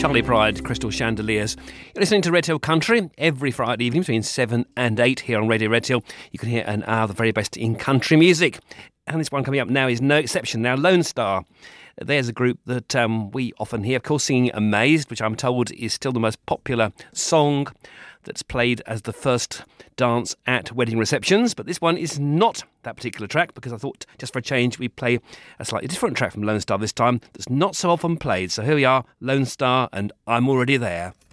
Charlie Pride, Crystal Chandeliers. You're listening to Red Hill Country every Friday evening between 7 and 8 here on Radio Red Hill. You can hear an hour of the very best in country music. And this one coming up now is no exception. Now, Lone Star. There's a group that we often hear, of course, singing Amazed, which I'm told is still the most popular song that's played as the first dance at wedding receptions. But this one is not that particular track, because I thought, just for a change, we'd play a slightly different track from Lone Star this time that's not so often played. So here we are, Lone Star and I'm Already There.